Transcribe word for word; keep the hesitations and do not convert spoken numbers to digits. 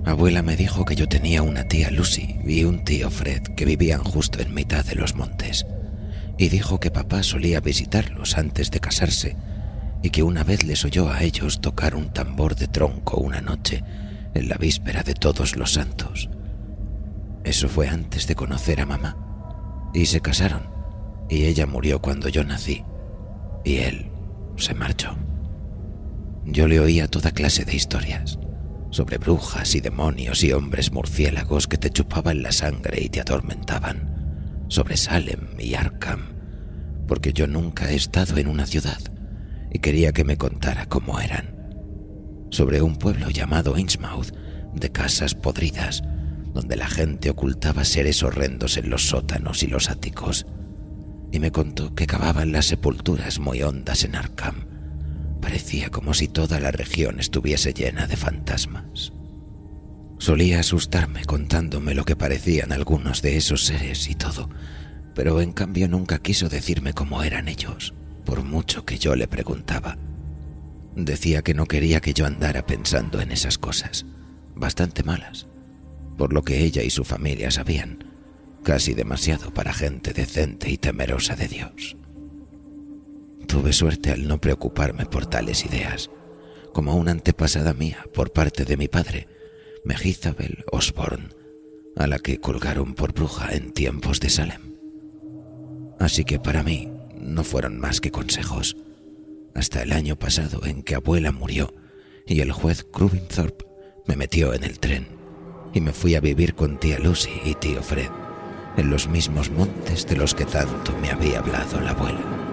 Abuela me dijo que yo tenía una tía Lucy y un tío Fred que vivían justo en mitad de los montes, y dijo que papá solía visitarlos antes de casarse y que una vez les oyó a ellos tocar un tambor de tronco una noche en la víspera de Todos los Santos. Eso fue antes de conocer a mamá, y se casaron, y ella murió cuando yo nací, y él se marchó. Yo le oía toda clase de historias, sobre brujas y demonios y hombres murciélagos que te chupaban la sangre y te atormentaban, sobre Salem y Arkham, porque yo nunca he estado en una ciudad y quería que me contara cómo eran, sobre un pueblo llamado Innsmouth, de casas podridas, donde la gente ocultaba seres horrendos en los sótanos y los áticos, y me contó que cavaban las sepulturas muy hondas en Arkham. Parecía como si toda la región estuviese llena de fantasmas. Solía asustarme contándome lo que parecían algunos de esos seres y todo, pero en cambio nunca quiso decirme cómo eran ellos, por mucho que yo le preguntaba. Decía que no quería que yo andara pensando en esas cosas, bastante malas, por lo que ella y su familia sabían, casi demasiado para gente decente y temerosa de Dios. Tuve suerte al no preocuparme por tales ideas, como una antepasada mía por parte de mi padre, Mejizabel Osborne, a la que colgaron por bruja en tiempos de Salem. Así que para mí no fueron más que consejos, hasta el año pasado en que abuela murió y el juez Crubinthorpe me metió en el tren y me fui a vivir con tía Lucy y tío Fred en los mismos montes de los que tanto me había hablado la abuela.